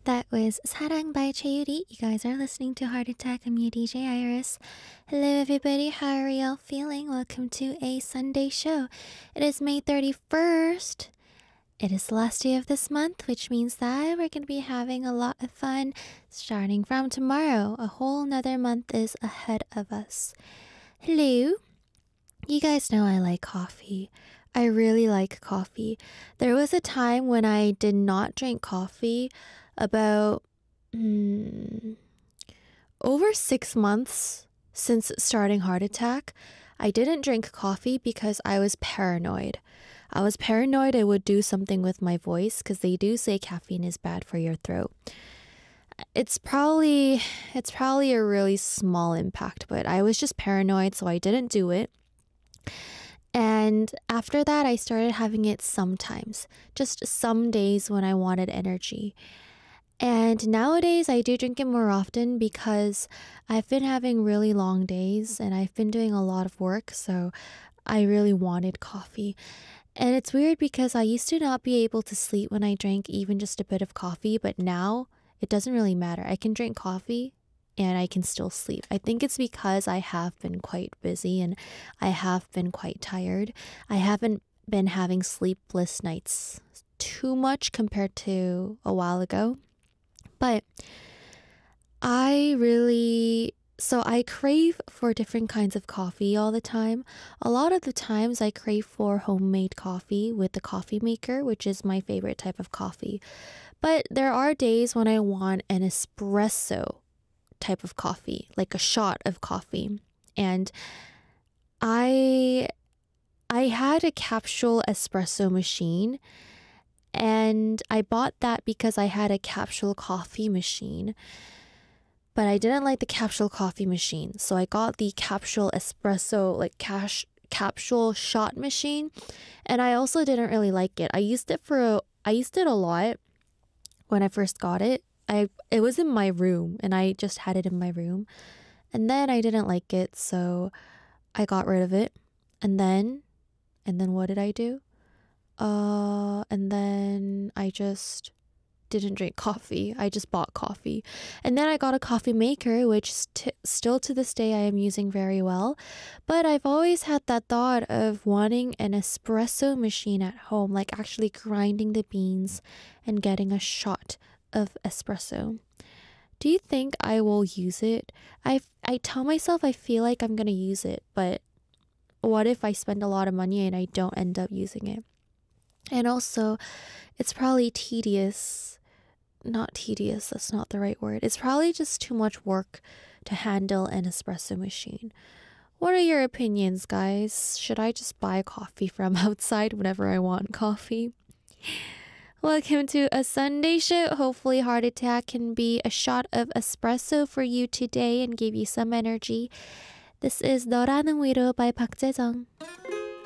That was Sarang by Chayuri. You guys are listening to Heart Attack. I'm your DJ Iris. Hello, everybody. How are y'all feeling? Welcome to a Sunday show. It is May 31st. It is the last day of this month, which means that we're going to be having a lot of fun starting from tomorrow. A whole nother month is ahead of us. Hello. You guys know I like coffee. I really like coffee. There was a time when I did not drink coffee about over 6 months since starting Heart Attack. I didn't drink coffee because I was paranoid. I was paranoid it would do something with my voice because they do say caffeine is bad for your throat. It's probably a really small impact, but I was just paranoid, so I didn't do it. And after that, I started having it sometimes, just some days when I wanted energy. And nowadays, I do drink it more often because I've been having really long days and I've been doing a lot of work, so I really wanted coffee. And it's weird because I used to not be able to sleep when I drank even just a bit of coffee, but now it doesn't really matter. I can drink coffee and I can still sleep. I think it's because I have been quite busy and I have been quite tired. I haven't been having sleepless nights too much compared to a while ago. But I crave for different kinds of coffee all the time. A lot of the times I crave for homemade coffee with the coffee maker, which is my favorite type of coffee. But there are days when I want an espresso type of coffee, like a shot of coffee. And I had a capsule espresso machine, and I bought that because I had a capsule coffee machine. But I didn't like the capsule coffee machine, so I got the capsule espresso, capsule shot machine, and I also didn't really like it. I used it a lot when I first got it. It was in my room, and I just had it in my room, and then I didn't like it, so I got rid of it. And then what did I do? And then I just didn't drink coffee. I just bought coffee. And then I got a coffee maker, which still to this day I am using very well. But I've always had that thought of wanting an espresso machine at home, like actually grinding the beans and getting a shot of espresso. Do you think I will use it? I tell myself I feel like I'm going to use it, but what if I spend a lot of money and I don't end up using it? And also, it's probably tedious. Not tedious, that's not the right word. It's probably just too much work to handle an espresso machine. What are your opinions, guys? Should I just buy coffee from outside whenever I want coffee? Welcome to a Sunday show. Hopefully Heart Attack can be a shot of espresso for you today and give you some energy. This is 너라는 위로 by Park Jae-jung.